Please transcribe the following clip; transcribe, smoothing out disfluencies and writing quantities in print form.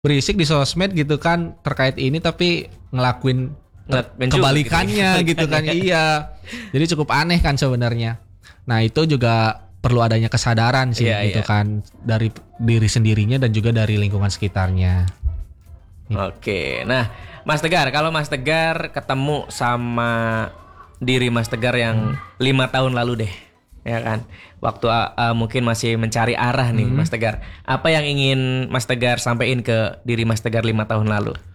berisik di sosmed gitu kan terkait ini tapi ngelakuin kebalikannya gitu kan. Iya. Jadi cukup aneh kan sebenarnya. Nah, itu juga perlu adanya kesadaran sih gitu kan dari diri sendirinya dan juga dari lingkungan sekitarnya. Oke. Nah, Mas Tegar, kalau Mas Tegar ketemu sama diri Mas Tegar yang 5 tahun lalu deh, ya kan? Waktu mungkin masih mencari arah nih Mas Tegar. Apa yang ingin Mas Tegar sampaikan ke diri Mas Tegar 5 tahun lalu?